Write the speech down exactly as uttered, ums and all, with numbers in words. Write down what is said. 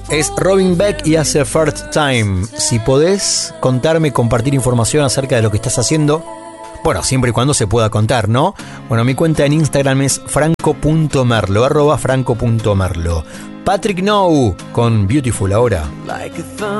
Es Robin Beck y hace First Time. Si podés contarme, compartir información acerca de lo que estás haciendo, bueno, siempre y cuando se pueda contar, ¿no? Bueno, mi cuenta en Instagram es franco punto merlo, arroba franco punto merlo. Patrick Nou con Beautiful ahora.